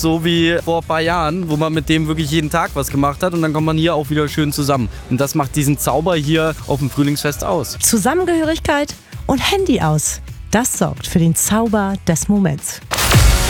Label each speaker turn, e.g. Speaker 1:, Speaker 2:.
Speaker 1: So wie vor ein paar Jahren, wo man mit dem wirklich jeden Tag was gemacht hat und dann kommt man hier auch wieder schön zusammen. Und das macht diesen Zauber hier auf dem Frühlingsfest aus.
Speaker 2: Zusammengehörigkeit und Handy aus. Das sorgt für den Zauber des Moments.